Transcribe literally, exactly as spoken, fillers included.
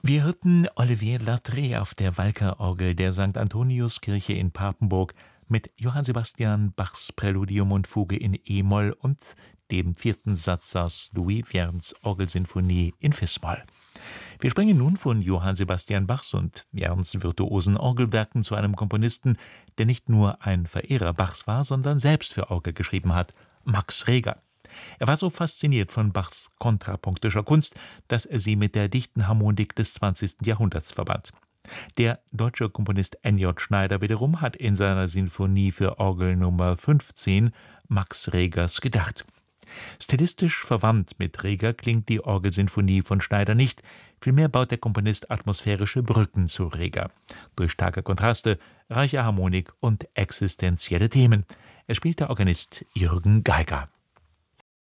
Wir hörten Olivier Lattre auf der Walker-Orgel der Sankt Antoniuskirche in Papenburg mit Johann Sebastian Bachs Präludium und Fuge in e-Moll und dem vierten Satz aus Louis Vierns Orgelsinfonie in fis-Moll. Wir springen nun von Johann Sebastian Bachs und Vierns virtuosen Orgelwerken zu einem Komponisten, der nicht nur ein Verehrer Bachs war, sondern selbst für Orgel geschrieben hat: Max Reger. Er war so fasziniert von Bachs kontrapunktischer Kunst, dass er sie mit der dichten Harmonik des zwanzigsten Jahrhunderts verband. Der deutsche Komponist N J Schneider wiederum hat in seiner Sinfonie für Orgel Nummer fünfzehn Max Regers gedacht. Stilistisch verwandt mit Reger klingt die Orgelsinfonie von Schneider nicht, vielmehr baut der Komponist atmosphärische Brücken zu Reger. Durch starke Kontraste, reiche Harmonik und existenzielle Themen. Es spielt der Organist Jürgen Geiger.